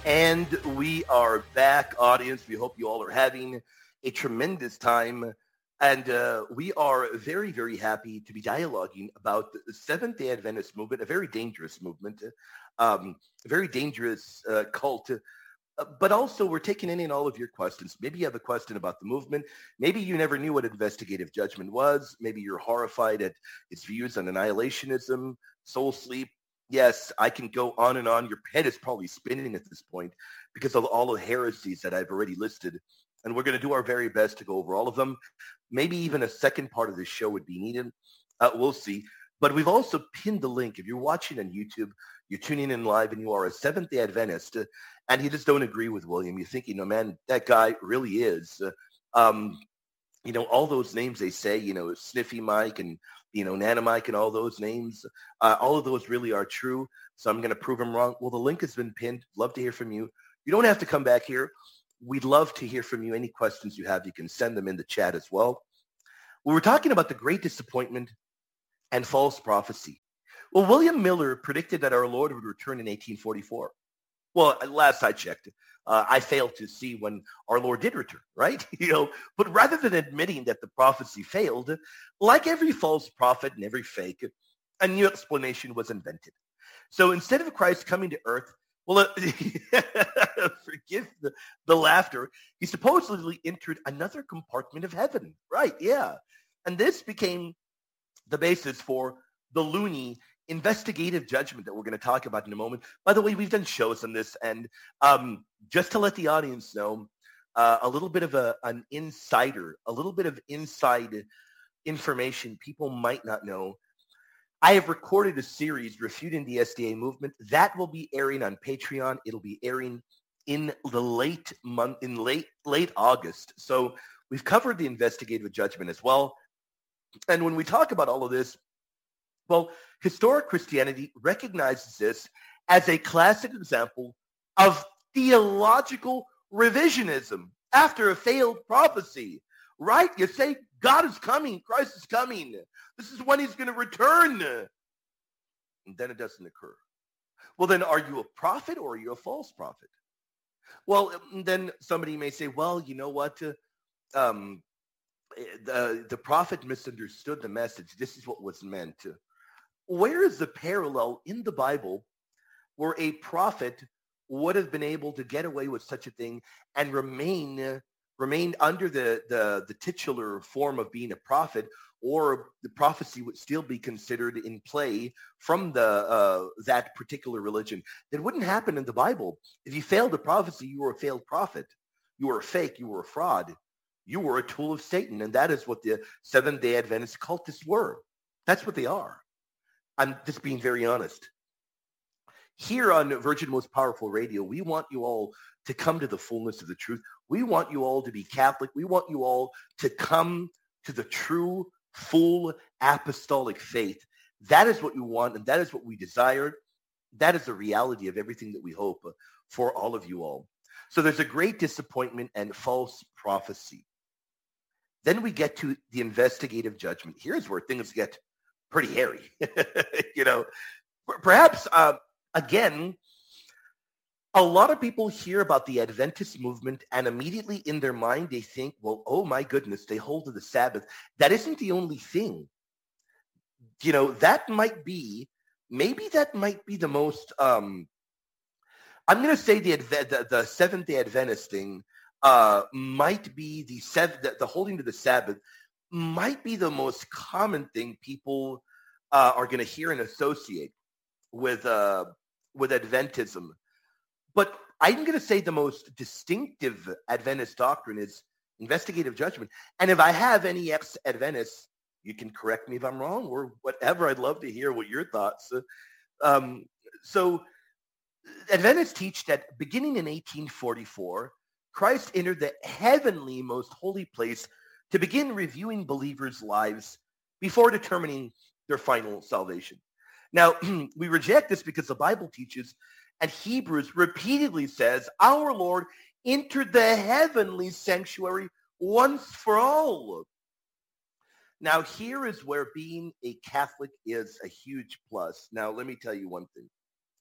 And we are back, audience. We hope you all are having a tremendous time. And we are very, very happy to be dialoguing about the Seventh-day Adventist movement, a very dangerous movement, a very dangerous cult. But also, we're taking in all of your questions. Maybe you have a question about the movement. Maybe you never knew what investigative judgment was. Maybe you're horrified at its views on annihilationism, soul sleep. Yes, I can go on and on. Your head is probably spinning at this point because of all the heresies that I've already listed. And we're going to do our very best to go over all of them. Maybe even a second part of this show would be needed. We'll see. But we've also pinned the link. If you're watching on YouTube, you're tuning in live and you are a Seventh-day Adventist, and you just don't agree with William. You're thinking, no, man, that guy really is. Um, all those names they say, Sniffy Mike and, Nana Mike and all those names, all of those really are true. So I'm going to prove them wrong. Well, the link has been pinned. Love to hear from you. You don't have to come back here. We'd love to hear from you. Any questions you have, you can send them in the chat as well. We were talking about the great disappointment and false prophecy. Well, William Miller predicted that our Lord would return in 1844. Well, last I checked, I failed to see when our Lord did return, right? But rather than admitting that the prophecy failed, like every false prophet and every fake, a new explanation was invented. So instead of Christ coming to earth, well, forgive the laughter, he supposedly entered another compartment of heaven, right? Yeah. And this became the basis for the loony investigative judgment that we're going to talk about in a moment. By the way, we've done shows on this, and just to let the audience know, a little bit of an insider, a little bit of inside information people might not know. I have recorded a series refuting the SDA movement that will be airing on Patreon. It'll be airing in the late August. So we've covered the investigative judgment as well. And when we talk about all of this, well, historic Christianity recognizes this as a classic example of theological revisionism after a failed prophecy, right? You say, God is coming, Christ is coming. This is when he's going to return. And then it doesn't occur. Well, then are you a prophet or are you a false prophet? Well, then somebody may say, well, you know what? The prophet misunderstood the message. This is what was meant. Where is the parallel in the Bible where a prophet would have been able to get away with such a thing and remain under the titular form of being a prophet, or the prophecy would still be considered in play from that particular religion? That wouldn't happen in the Bible. If you failed a prophecy, you were a failed prophet. You were a fake. You were a fraud. You were a tool of Satan. And that is what the Seventh-day Adventist cultists were. That's what they are. I'm just being very honest. Here on Virgin Most Powerful Radio, we want you all to come to the fullness of the truth. We want you all to be Catholic. We want you all to come to the true, full apostolic faith. That is what we want, and that is what we desire. That is the reality of everything that we hope for all of you all. So there's a great disappointment and false prophecy. Then we get to the investigative judgment. Here's where things get pretty hairy. Perhaps, again, a lot of people hear about the Adventist movement and immediately in their mind they think, well, oh my goodness, they hold to the Sabbath. That isn't the only thing. That might be the most, I'm going to say the Seventh-day Adventist thing might be the holding to the Sabbath might be the most common thing people are going to hear and associate with Adventism. But I'm going to say the most distinctive Adventist doctrine is investigative judgment. And if I have any ex-Adventists, you can correct me if I'm wrong or whatever. I'd love to hear what your thoughts. So Adventists teach that beginning in 1844, Christ entered the heavenly most holy place to begin reviewing believers' lives before determining their final salvation. Now, we reject this because the Bible teaches, and Hebrews repeatedly says, our Lord entered the heavenly sanctuary once for all. Now, here is where being a Catholic is a huge plus. Now, let me tell you one thing.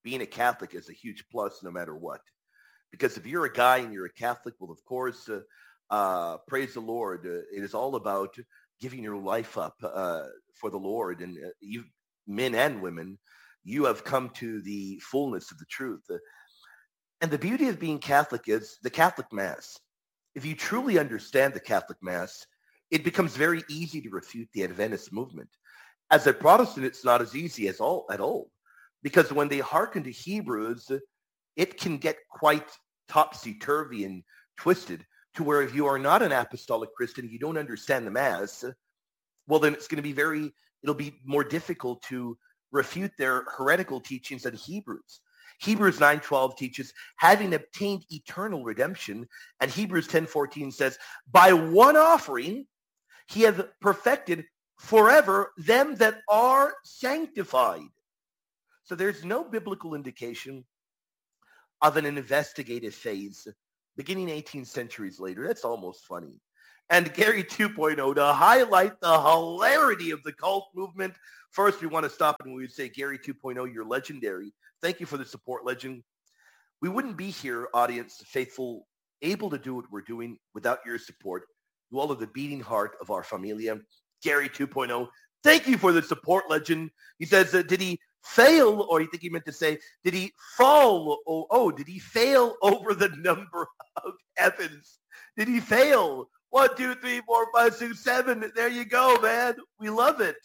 being a Catholic is a huge plus no matter what. Because if you're a guy and you're a Catholic, well, of course, praise the Lord. It is all about giving your life up for the Lord. And you, men and women, you have come to the fullness of the truth. And the beauty of being Catholic is the Catholic Mass. If you truly understand the Catholic Mass, it becomes very easy to refute the Adventist movement. As a Protestant, it's not as easy at all. Because when they hearken to Hebrews, it can get quite topsy-turvy and twisted to where if you are not an apostolic Christian, you don't understand the Mass, well, then it'll be more difficult to refute their heretical teachings on Hebrews. Hebrews 9:12 teaches, having obtained eternal redemption, and Hebrews 10:14 says, by one offering, he hath perfected forever them that are sanctified. So there's no biblical indication of an investigative phase beginning 18 centuries later. That's almost funny. And Gary 2.0, to highlight the hilarity of the cult movement, first we want to stop and we would say, Gary 2.0, you're legendary. Thank you for the support, legend. We wouldn't be here, audience, faithful, able to do what we're doing without your support. You all are the beating heart of our familia. Gary 2.0, thank you for the support, legend. He says, did he fail, or you think he meant to say, did he fall? Did he fail over the number of heavens? Did he fail? 1, 2, 3, 4, 5, 6, 7. There you go, man. We love it.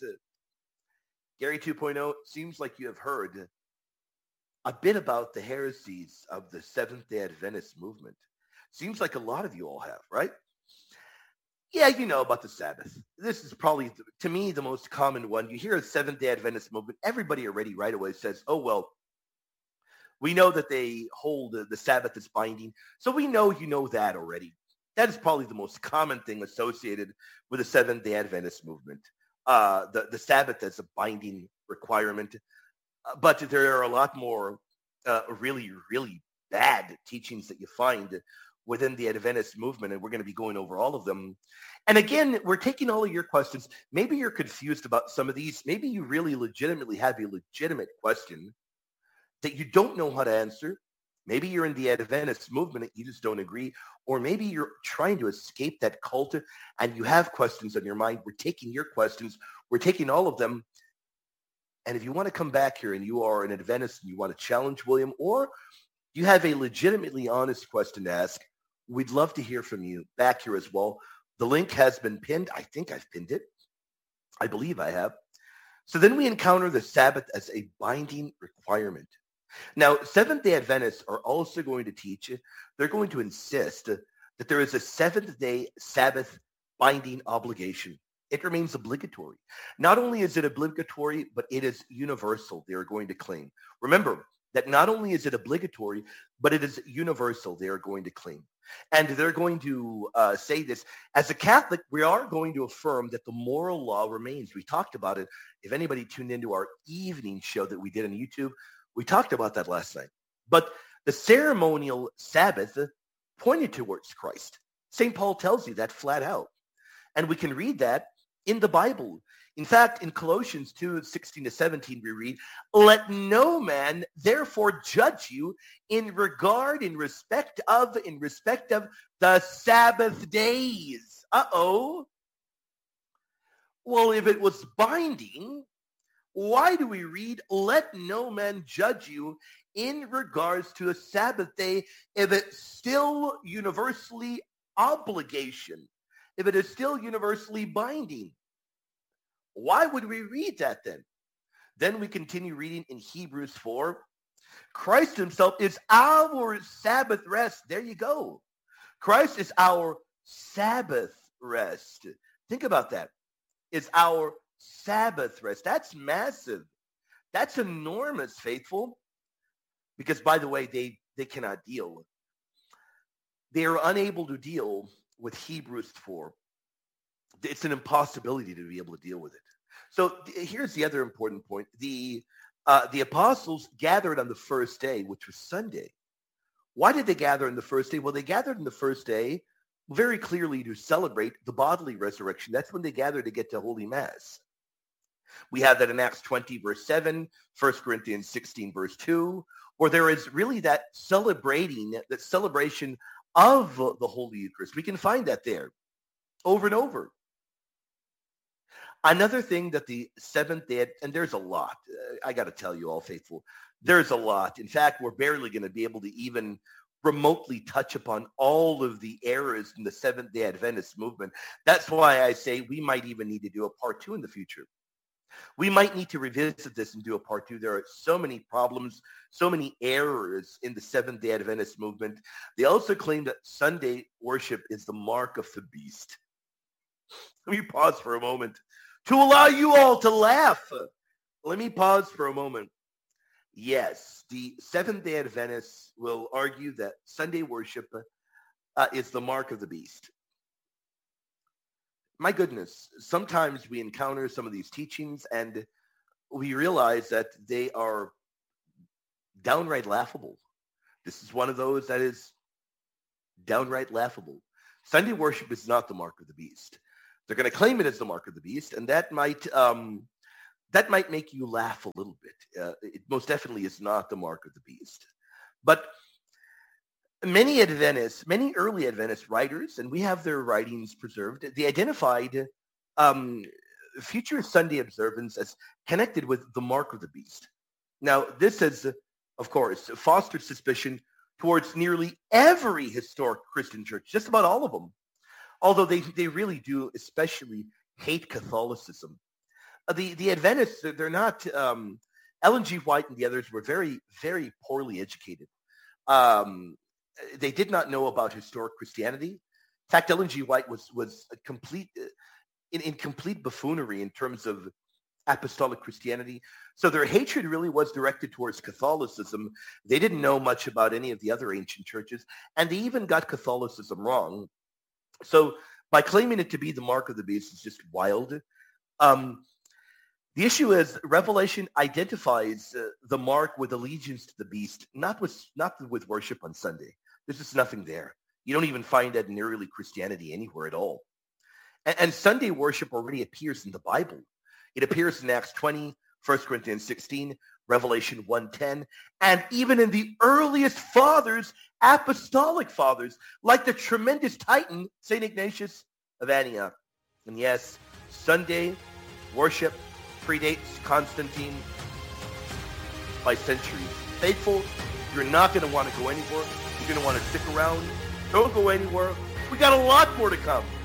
Gary 2.0, seems like you have heard a bit about the heresies of the Seventh-day Adventist movement. Seems like a lot of you all have, right? Yeah, you know about the Sabbath. This is probably, to me, the most common one. You hear a Seventh-day Adventist movement, everybody already right away says, oh, well, we know that they hold the Sabbath as binding, so we know you know that already. That is probably the most common thing associated with the Seventh-day Adventist movement, the Sabbath as a binding requirement. But there are a lot more really, really bad teachings that you find within the Adventist movement, and we're going to be going over all of them. And again, we're taking all of your questions. Maybe you're confused about some of these. Maybe you really legitimately have a legitimate question that you don't know how to answer. Maybe you're in the Adventist movement and you just don't agree. Or maybe you're trying to escape that cult and you have questions on your mind. We're taking your questions. We're taking all of them. And if you want to come back here and you are an Adventist and you want to challenge William, or you have a legitimately honest question to ask, we'd love to hear from you back here as well. The link has been pinned. I think I've pinned it. I believe I have. So then we encounter the Sabbath as a binding requirement. Now, Seventh-day Adventists are also going to teach, they're going to insist that there is a seventh-day Sabbath binding obligation. It remains obligatory. Not only is it obligatory, but it is universal, they are going to claim. Remember that not only is it obligatory, but it is universal, they are going to claim. And they're going to say this. As a Catholic, we are going to affirm that the moral law remains. We talked about it. If anybody tuned into our evening show that we did on YouTube, we talked about that last night. But the ceremonial Sabbath pointed towards Christ. St. Paul tells you that flat out. And we can read that in the Bible. In fact, in Colossians 2:16-17, we read, let no man therefore judge you in respect of the Sabbath days. Well, if it was binding, why do we read, let no man judge you in regards to a Sabbath day if it's still universally obligation, if it is still universally binding? Why would we read that then? Then we continue reading in Hebrews 4. Christ himself is our Sabbath rest. There you go. Christ is our Sabbath rest. Think about that. It's our Sabbath rest. That's massive. That's enormous, faithful. Because, by the way, they cannot deal. They are unable to deal with Hebrews 4. It's an impossibility to be able to deal with it. So here's the other important point. The apostles gathered on the first day, which was Sunday. Why did they gather on the first day? Well, they gathered on the first day very clearly to celebrate the bodily resurrection. That's when they gathered to get to Holy Mass. We have that in Acts 20, verse 7, 1 Corinthians 16, verse 2, where there is really that celebration of the Holy Eucharist. We can find that there over and over. Another thing that the Seventh Day, and there's a lot, I got to tell you all faithful, there's a lot. In fact, we're barely going to be able to even remotely touch upon all of the errors in the Seventh-day Adventist movement. That's why I say we might even need to do a part 2 in the future. We might need to revisit this and do a part 2. There are so many problems, so many errors in the Seventh-day Adventist movement. They also claim that Sunday worship is the mark of the beast. Let me pause for a moment to allow you all to laugh. Let me pause for a moment. Yes, the Seventh-day Adventists will argue that Sunday worship is the mark of the beast. My goodness, sometimes we encounter some of these teachings and we realize that they are downright laughable. This is one of those that is downright laughable. Sunday worship is not the mark of the beast. They're going to claim it as the mark of the beast, and that might make you laugh a little bit. It most definitely is not the mark of the beast. But many early Adventist writers, and we have their writings preserved, they identified future Sunday observance as connected with the mark of the beast. Now, this has, of course, fostered suspicion towards nearly every historic Christian church, just about all of them, although they really do especially hate Catholicism. The Adventists, they're not, Ellen G. White and the others were very, very poorly educated. They did not know about historic Christianity. In fact, Ellen G. White was a complete, in complete buffoonery in terms of apostolic Christianity. So their hatred really was directed towards Catholicism. They didn't know much about any of the other ancient churches, and they even got Catholicism wrong. So by claiming it to be the mark of the beast is just wild. The issue is Revelation identifies the mark with allegiance to the beast, not with worship on Sunday. There's just nothing there. You don't even find that in early Christianity anywhere at all. And Sunday worship already appears in the Bible. It appears in Acts 20, 1 Corinthians 16, Revelation 1:10, and even in the earliest fathers, apostolic fathers, like the tremendous titan, St. Ignatius of Antioch. And yes, Sunday worship predates Constantine by centuries. Faithful, you're not going to want to go anywhere. You're going to want to stick around. Don't go anywhere. We got a lot more to come.